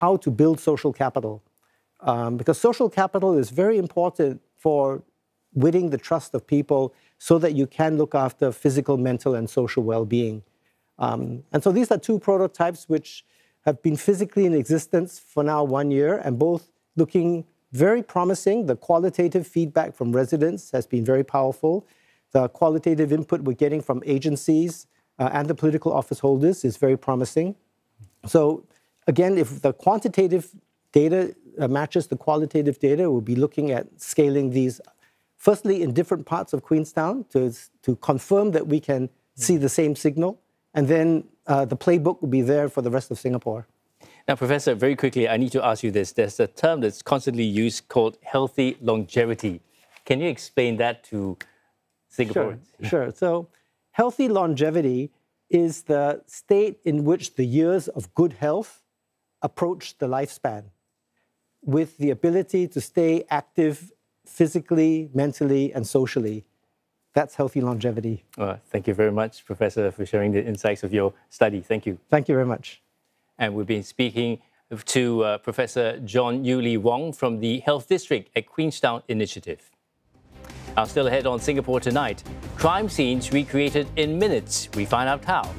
how to build social capital. Because social capital is very important for winning the trust of people so that you can look after physical, mental, and social well-being. And so these are two prototypes which have been physically in existence for now 1 year, and both looking very promising. The qualitative feedback from residents has been very powerful. The qualitative input we're getting from agencies and the political office holders is very promising. So again, if the quantitative data matches the qualitative data, we'll be looking at scaling these, firstly in different parts of Queenstown to confirm that we can see the same signal, and then the playbook will be there for the rest of Singapore. Now, Professor, very quickly, I need to ask you this. There's a term that's constantly used called healthy longevity. Can you explain that to Singaporeans? Sure. So healthy longevity is the state in which the years of good health approach the lifespan, with the ability to stay active physically, mentally, and socially. That's healthy longevity. Thank you very much, Professor, for sharing the insights of your study. Thank you. Thank you very much. And we've been speaking to Professor John Yew Lee Wong from the Health District at Queenstown Initiative. Now, still ahead on Singapore Tonight, crime scenes recreated in minutes. We find out how.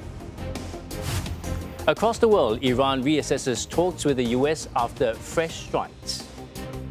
Across the world, Iran reassesses talks with the US after fresh strikes.